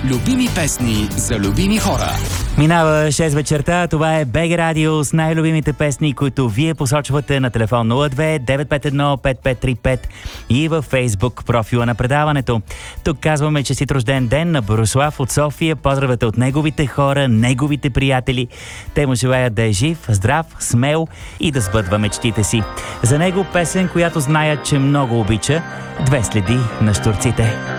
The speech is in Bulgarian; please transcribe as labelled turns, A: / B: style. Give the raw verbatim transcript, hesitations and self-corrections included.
A: Любими песни за любими хора.
B: Минава шест вечерта, това е БГ Радио с най-любимите песни, които вие посочвате на телефон нула две девет пет едно пет пет три пет и във Фейсбук профила на предаването. Тук казваме честит рожден ден на Борислав от София. Поздравете от неговите хора, неговите приятели. Те му желаят да е жив, здрав, смел и да сбъдва мечтите си. За него песен, която знаят, че много обича. Две следи на щурците.